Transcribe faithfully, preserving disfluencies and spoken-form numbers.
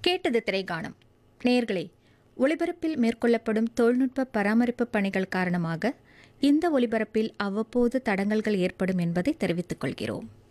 கேட்டது திரைகாணம். நேயர்களே, ஒலிபரப்பில் மேற்கொள்ளப்படும் தொழில்நுட்ப பராமரிப்பு பணிகள் காரணமாக இந்த ஒலிபரப்பில் அவ்வப்போது தடங்கல்கள் ஏற்படும் என்பதை தெரிவித்துக் கொள்கிறோம்.